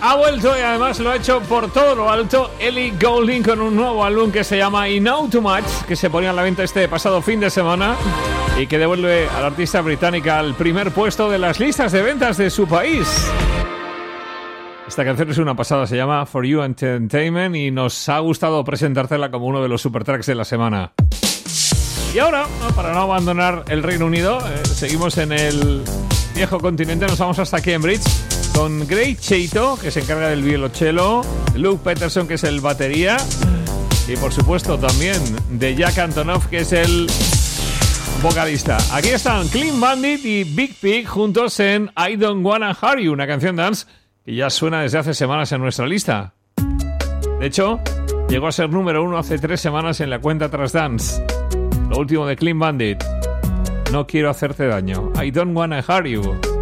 Ha vuelto y además lo ha hecho por todo lo alto Ellie Goulding con un nuevo álbum que se llama I Know Too Much, que se ponía a la venta este pasado fin de semana y que devuelve a la artista británica al primer puesto de las listas de ventas de su país. Esta canción es una pasada, se llama For You Entertainment y nos ha gustado presentártela como uno de los supertracks de la semana. Y ahora, para no abandonar el Reino Unido, seguimos en el viejo continente, nos vamos hasta Cambridge con Greg Cheito, que se encarga del violonchelo, Luke Peterson, que es el batería, y por supuesto también de Jack Antonoff, que es el vocalista. Aquí están Clean Bandit y Big Pig juntos en I Don't Wanna Hurt You, una canción dance que ya suena desde hace semanas en nuestra lista. De hecho, llegó a ser número 1 hace 3 semanas en la cuenta Tras Dance. Lo último de Clean Bandit, No quiero hacerte daño, I Don't Wanna Hurt You.